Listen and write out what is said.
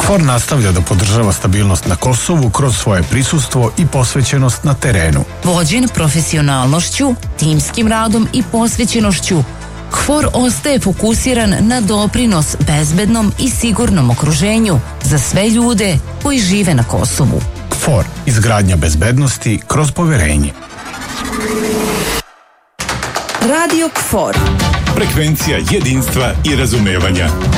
KFOR nastavlja da podržava stabilnost na Kosovu kroz svoje prisustvo i posvećenost na terenu. Vođen profesionalnošću, timskim radom i posvećenošću, KFOR ostaje fokusiran na doprinos bezbednom i sigurnom okruženju za sve ljude koji žive na Kosovu. KFOR, izgradnja bezbednosti kroz poverenje. Radio KFOR. Frekvencija jedinstva i razumevanja.